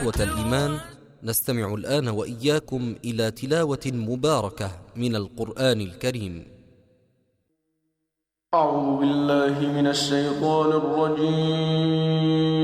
إخوة الإيمان، نستمع الآن وإياكم إلى تلاوة مباركة من القرآن الكريم. أعوذ بالله من الشيطان الرجيم.